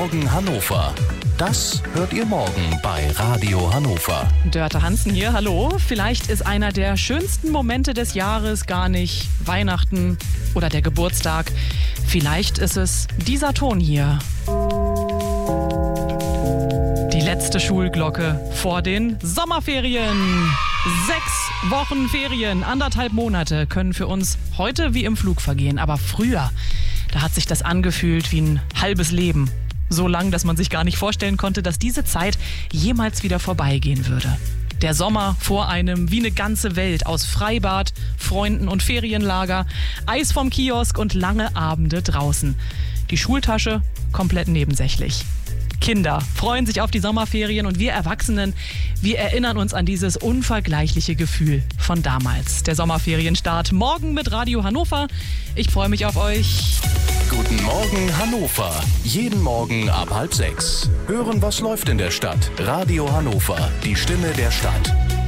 Morgen Hannover. Das hört ihr morgen bei Radio Hannover. Dörte Hansen hier, hallo. Vielleicht ist einer der schönsten Momente des Jahres gar nicht Weihnachten oder der Geburtstag. Vielleicht ist es dieser Ton hier. Die letzte Schulglocke vor den Sommerferien. 6 Wochen Ferien, 1,5 Monate können für uns heute wie im Flug vergehen. Aber früher, da hat sich das angefühlt wie ein halbes Leben. So lang, dass man sich gar nicht vorstellen konnte, dass diese Zeit jemals wieder vorbeigehen würde. Der Sommer vor einem wie eine ganze Welt aus Freibad, Freunden und Ferienlager, Eis vom Kiosk und lange Abende draußen. Die Schultasche komplett nebensächlich. Kinder freuen sich auf die Sommerferien und wir Erwachsenen, wir erinnern uns an dieses unvergleichliche Gefühl von damals. Der Sommerferienstart morgen mit Radio Hannover. Ich freue mich auf euch. Guten Morgen Hannover. Jeden Morgen ab 5:30. Hören, was läuft in der Stadt. Radio Hannover, die Stimme der Stadt.